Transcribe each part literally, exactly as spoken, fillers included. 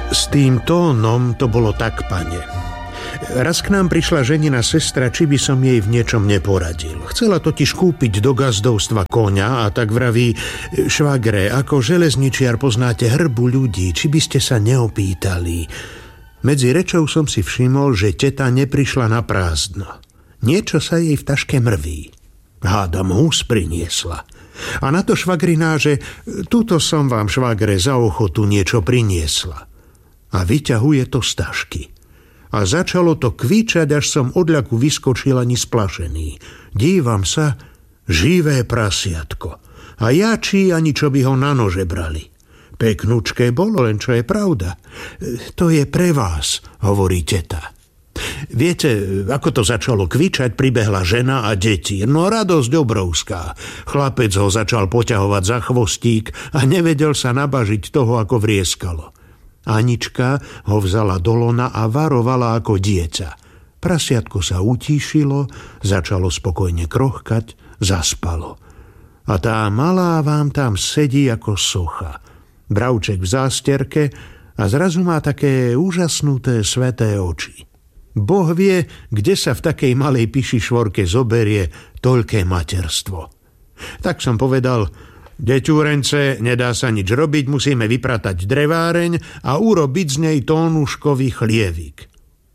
S tým tónom to bolo tak, pane. Raz k nám prišla ženina sestra, či by som jej v niečom neporadil. Chcela totiž kúpiť do gazdovstva koňa a tak vraví: švagre, ako železničiar poznáte hrbu ľudí, či by ste sa neopýtali. Medzi rečou som si všimol, že teta neprišla na prázdno. Niečo sa jej v taške mrví. Hádam, hus priniesla. A na to švagriná, že tuto som vám, švagre, za ochotu niečo priniesla. A vyťahuje to z tašky. A začalo to kvičať, až som od ľaku vyskočil ani splašený. Dívam sa, živé prasiatko. A jačí, ani čo by ho na nože brali. Peknučké bolo, len čo je pravda. To je pre vás, hovorí teta. Viete, ako to začalo kvičať, pribehla žena a deti. No radosť obrovská. Chlapec ho začal poťahovať za chvostík a nevedel sa nabažiť toho, ako vrieskalo. Anička ho vzala do lona a varovala ako dieťa. Prasiatko sa utíšilo, začalo spokojne krochkať, zaspalo. A tá malá vám tam sedí ako socha. Bravček v zásterke a zrazu má také úžasnuté sveté oči. Boh vie, kde sa v takej malej piši švorke zoberie toľké materstvo. Tak som povedal: deťúrence, nedá sa nič robiť, musíme vypratať dreváreň a urobiť z nej tónuškový chlievik.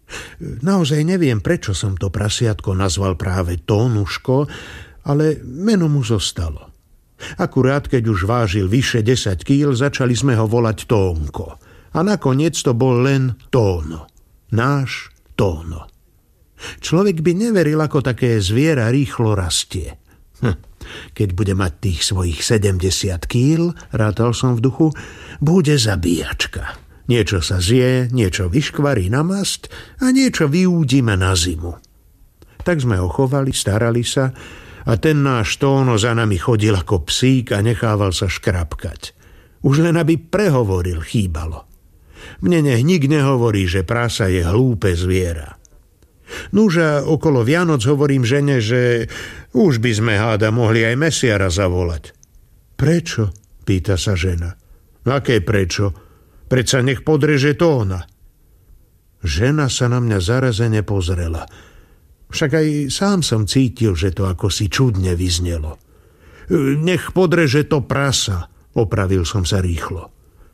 Naozaj neviem, prečo som to prasiatko nazval práve Tónuško, ale meno mu zostalo. Akurát, keď už vážil vyše desať kíl, začali sme ho volať Tónko. A nakoniec to bol len Tóno. Náš Tóno. Človek by neveril, ako také zviera rýchlo rastie. Hm. Keď bude mať tých svojich sedemdesiat kíl, rátal som v duchu, bude zabíjačka. Niečo sa zje, niečo vyškvarí na masť a niečo vyúdime na zimu. Tak sme ho chovali, starali sa a ten náš Tóno za nami chodil ako psík a nechával sa škrapkať. Už len aby prehovoril, chýbalo. Mne nech nik nehovorí, že prása je hlúpe zviera. Nuža, okolo Vianoc hovorím žene, že už by sme, háda, mohli aj mesiara zavolať. Prečo? Pýta sa žena. Aké prečo? Predsa nech podreže Tóna. Žena sa na mňa zarazene pozrela. Však aj sám som cítil, že to ako si čudne vyznelo. Nech podreže to prasa, opravil som sa rýchlo.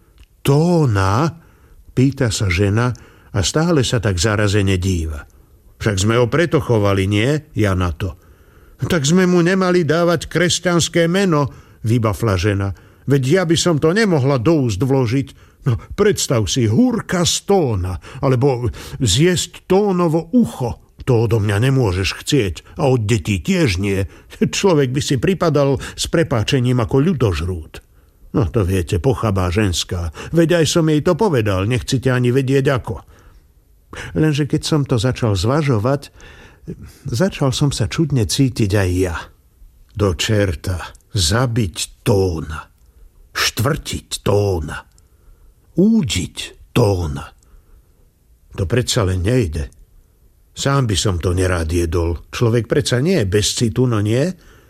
Tóna? Pýta sa žena a stále sa tak zarazene díva. Však sme ho preto chovali, nie? Ja na to. Tak sme mu nemali dávať kresťanské meno, vybafla žena. Veď ja by som to nemohla do úst vložiť. No, predstav si, húrka z Tóna, alebo zjesť Tónovo ucho. To odo mňa nemôžeš chcieť a od detí tiež nie. Človek by si pripadal s prepáčením ako ľudožrút. No to viete, pochabá ženská. Veď aj som jej to povedal, nechcete ani vedieť ako. Lenže keď som to začal zvažovať, začal som sa čudne cítiť aj ja. Do čerta, zabiť Tóna, štvrtiť Tóna, údiť Tóna. To predsa len nejde. Sám by som to nerád jedol. Človek predsa nie je bez citu, no nie?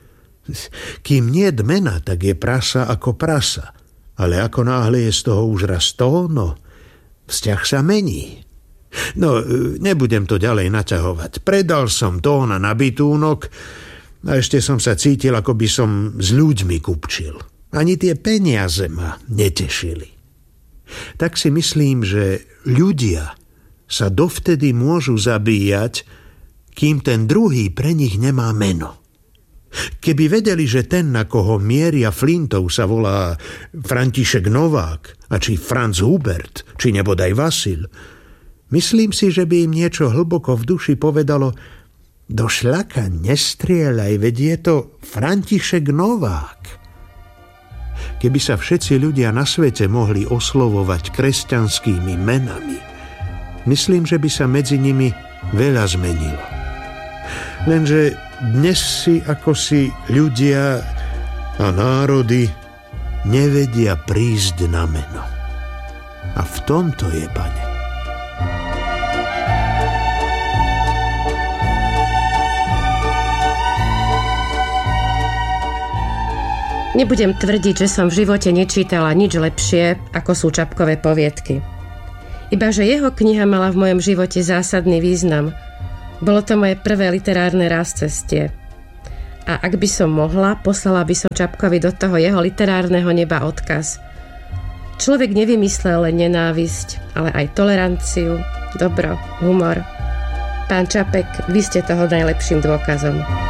Kým nie je mena, tak je prasa ako prasa. Ale ako náhle je z toho už raz Tóno, vzťah sa mení. No, nebudem to ďalej naťahovať. Predal som Tóna na bitúnok a ešte som sa cítil, ako by som s ľuďmi kupčil. Ani tie peniaze ma netešili. Tak si myslím, že ľudia sa dovtedy môžu zabíjať, kým ten druhý pre nich nemá meno. Keby vedeli, že ten, na koho mieria flintov, sa volá František Novák, a či Franz Hubert, či nebodaj Vasil, myslím si, že by im niečo hlboko v duši povedalo: do šľaka nestrieľaj, veď je to František Novák. Keby sa všetci ľudia na svete mohli oslovovať kresťanskými menami, myslím, že by sa medzi nimi veľa zmenilo. Lenže dnes si ako si ľudia a národy nevedia prísť na meno. A v tomto je, pane. Nebudem tvrdiť, že som v živote nečítala nič lepšie, ako sú Čapkové poviedky. Ibaže jeho kniha mala v mojom živote zásadný význam. Bolo to moje prvé literárne rázcestie. A ak by som mohla, poslala by som Čapkovi do toho jeho literárneho neba odkaz. Človek nevymyslel len nenávisť, ale aj toleranciu, dobro, humor. Pán Čapek, vy ste toho najlepším dôkazom.